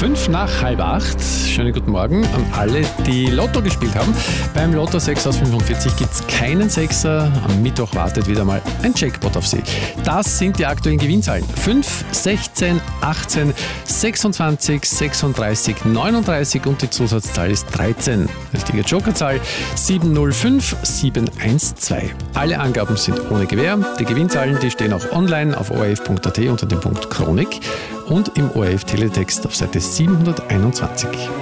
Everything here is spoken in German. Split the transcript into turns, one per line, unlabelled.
7:05. Schönen guten Morgen an alle, die Lotto gespielt haben. Beim Lotto 6 aus 45 gibt es keinen Sechser. Am Mittwoch wartet wieder mal ein Jackpot auf Sie. Das sind die aktuellen Gewinnzahlen. 5, 16, 18, 26, 36, 39 und die Zusatzzahl ist 13. Richtige Jokerzahl 705712. Alle Angaben sind ohne Gewähr. Die Gewinnzahlen, die stehen auch online auf orf.at unter dem Punkt Chronik und im ORF Teletext auf Seite 721.